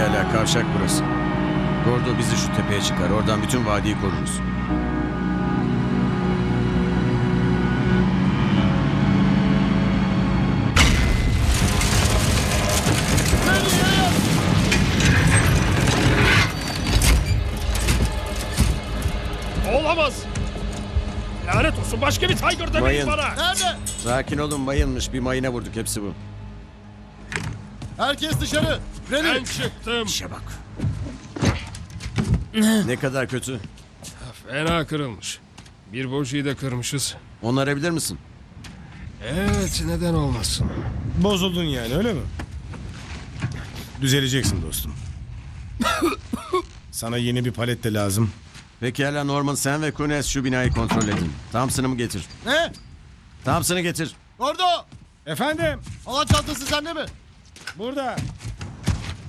Pekala, kavşak burası. Gordo bizi şu tepeye çıkar. Oradan bütün vadiyi koruruz. Olamaz. Lanet olsun, başka bir Tiger demeyin Mayın. bana. Nerede? Sakin olun, mayınmış. Bir mayına vurduk, hepsi bu. Herkes dışarı. Ben Reni. çıktım. İşe bak. Ne kadar kötü. Fena kırılmış. Bir bujiyi de kırmışız. Onarabilir misin? Evet, neden olmasın? Bozuldun yani, öyle mi? Düzeleceksin dostum. Sana yeni bir palet de lazım. Pekala Norman, sen ve Kunes şu binayı kontrol edin. Thompson'ı getir. Ne? Thompson'ı getir. Gordo. Efendim, Halat çantası sende mi? burada.